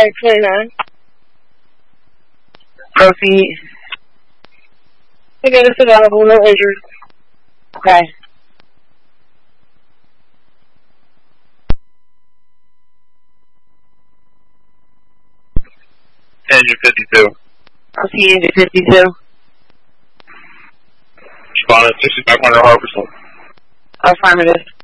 29. Proceed. Together survivable, no injuries. Okay. Engine 52. Proceed, engine 52. Respondent 6500 Harbison. Affirmative.